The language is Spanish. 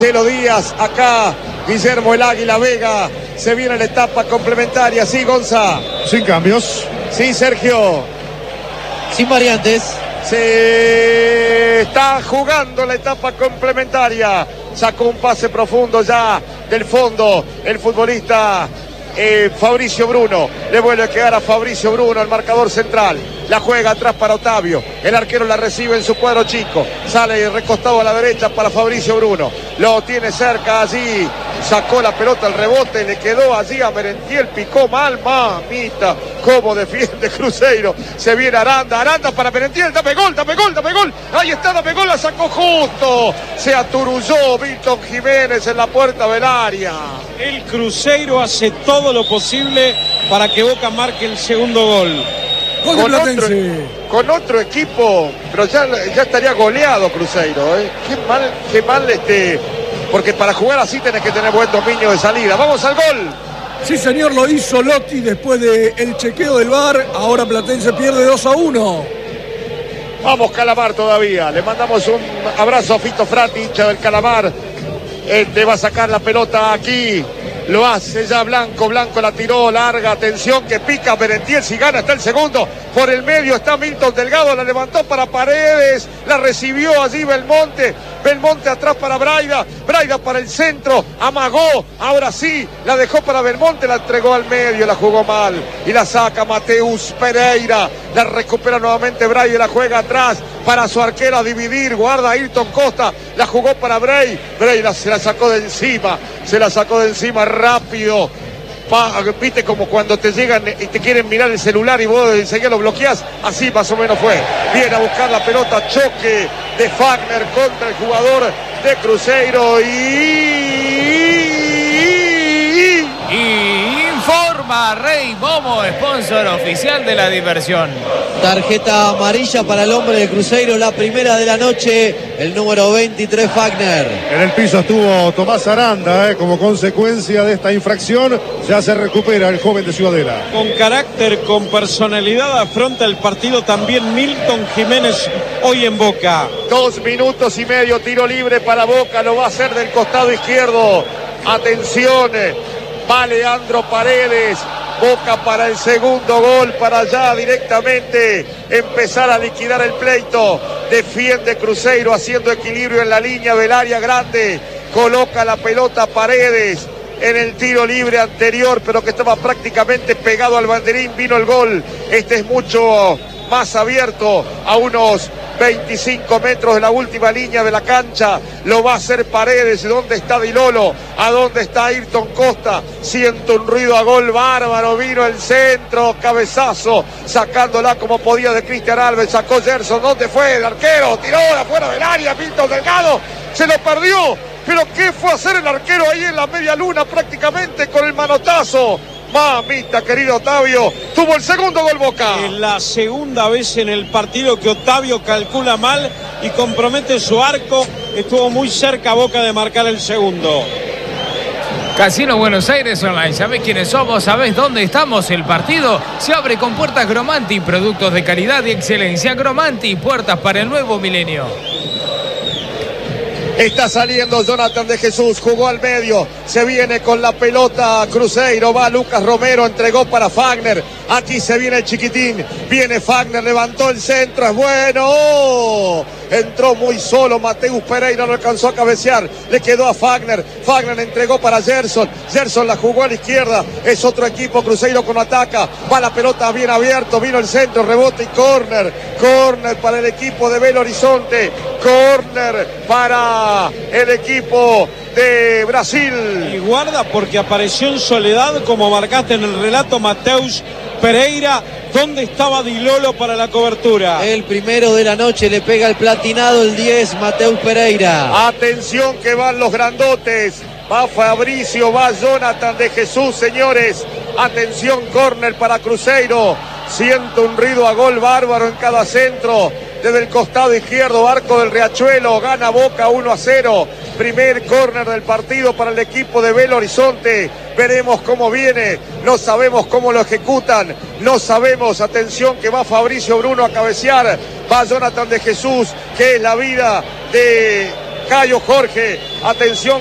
Marcelo Díaz, acá Guillermo el Águila Vega. Se viene la etapa complementaria, sí, Gonza. Sin cambios. Sí, Sergio. Sin variantes. Se está jugando la etapa complementaria. Sacó un pase profundo ya del fondo el futbolista Fabricio Bruno. Le vuelve a quedar a Fabricio Bruno, el marcador central. La juega atrás para Otavio. El arquero la recibe en su cuadro chico. Sale recostado a la derecha para Fabricio Bruno. Lo tiene cerca allí. Sacó la pelota al rebote. Le quedó allí a Merentiel. Picó mal. Mamita. Cómo defiende Cruzeiro. Se viene Aranda. Aranda para Merentiel. Dame gol, dame gol, dame gol. Ahí está, dame gol. La sacó justo. Se aturulló Milton Jiménez en la puerta del área. El Cruzeiro hace todo lo posible para que Boca marque el segundo gol. Con otro equipo, pero ya estaría goleado Cruzeiro, ¿eh? Qué mal porque para jugar así tenés que tener buen dominio de salida. Vamos al gol. Sí, señor, lo hizo Lotti después del chequeo del VAR. Ahora Platense pierde 2-1. Vamos Calamar todavía. Le mandamos un abrazo a Fito Frati, hincha del Calamar. Va a sacar la pelota aquí. Lo hace ya Blanco la tiró larga, atención que pica Merentiel, si gana está el segundo, por el medio está Milton Delgado, la levantó para Paredes, la recibió allí Belmonte atrás para Braida para el centro, amagó, ahora sí, la dejó para Belmonte, la entregó al medio, la jugó mal, y la saca Mateus Pereira, la recupera nuevamente Braida, la juega atrás, para su arquero a dividir, guarda Ayrton Costa, la jugó para Bray se la sacó de encima rápido. Viste como cuando te llegan y te quieren mirar el celular y vos enseguida lo bloqueás, así más o menos fue. Viene a buscar la pelota, choque de Fagner contra el jugador de Cruzeiro y informa Rey Momo, sponsor oficial de la diversión. Tarjeta amarilla para el hombre de Cruzeiro, la primera de la noche, el número 23 Fagner. En el piso estuvo Tomás Aranda, como consecuencia de esta infracción, ya se recupera el joven de Ciudadela. Con carácter, con personalidad, afronta el partido también Milton Jiménez hoy en Boca. 2 minutos y medio, tiro libre para Boca, lo va a hacer del costado izquierdo. Atención, va Leandro Paredes. Boca para el segundo gol, para ya directamente empezar a liquidar el pleito. Defiende Cruzeiro haciendo equilibrio en la línea del área grande. Coloca la pelota Paredes en el tiro libre anterior, pero que estaba prácticamente pegado al banderín. Vino el gol. Este es mucho más abierto, a unos 25 metros de la última línea de la cancha. Lo va a hacer Paredes. ¿Dónde está Di Lolo? ¿A dónde está Ayrton Costa? Siento un ruido a gol bárbaro. Vino el centro, cabezazo, sacándola como podía de Cristian Alves. Sacó Gerson. ¿Dónde fue el arquero? Tiró de afuera del área. Milton Delgado se lo perdió. Pero ¿qué fue a hacer el arquero ahí en la media luna prácticamente con el manotazo? Mamita, querido Otavio, tuvo el segundo gol Boca. Es la segunda vez en el partido que Otavio calcula mal y compromete su arco. Estuvo muy cerca Boca de marcar el segundo. Casino Buenos Aires Online, ¿sabés quiénes somos? ¿Sabés dónde estamos? El partido se abre con puertas Gromanti, productos de calidad y excelencia. Gromanti, puertas para el nuevo milenio. Está saliendo Jonathan de Jesús, jugó al medio, se viene con la pelota Cruzeiro, va Lucas Romero, entregó para Fagner, aquí se viene el chiquitín, viene Fagner, levantó el centro, es bueno, entró muy solo Mateus Pereira, no alcanzó a cabecear, le quedó a Fagner, Fagner entregó para Gerson, Gerson la jugó a la izquierda, es otro equipo, Cruzeiro con ataca, va la pelota bien abierto, vino el centro, rebote y córner para el equipo de Belo Horizonte, córner para el equipo de Brasil. Y guarda porque apareció en soledad, como marcaste en el relato, Mateus Pereira. ¿Dónde estaba Di Lolo para la cobertura? El primero de la noche, le pega el platinado el 10, Mateus Pereira. Atención que van los grandotes. Va Fabricio, va Jonathan de Jesús, señores. Atención, córner para Cruzeiro. Siento un ruido a gol bárbaro en cada centro. Desde el costado izquierdo, arco del Riachuelo, gana Boca 1-0. Primer córner del partido para el equipo de Belo Horizonte. Veremos cómo viene, no sabemos cómo lo ejecutan, no sabemos. Atención que va Fabricio Bruno a cabecear, va Jonathan de Jesús, que es la vida de Cayo Jorge. Atención